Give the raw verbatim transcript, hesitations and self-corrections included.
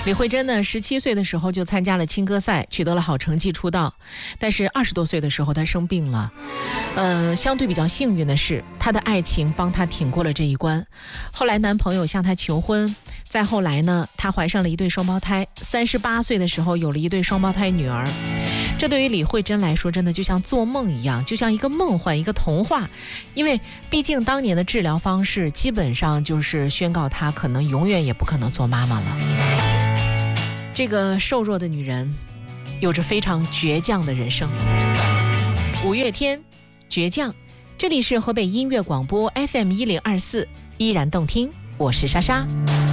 李慧珍呢，十七岁的时候就参加了青歌赛，取得了好成绩出道。但是二十多岁的时候，她生病了。呃，相对比较幸运的是，她的爱情帮她挺过了这一关。后来男朋友向她求婚，再后来呢，她怀上了一对双胞胎。三十八岁的时候，有了一对双胞胎女儿。这对于李慧珍来说，真的就像做梦一样，就像一个梦幻，一个童话。因为毕竟当年的治疗方式，基本上就是宣告她可能永远也不可能做妈妈了。这个瘦弱的女人有着非常倔强的人生。五月天，倔强。这里是河北音乐广播 F M 一零二四，依然动听，我是莎莎。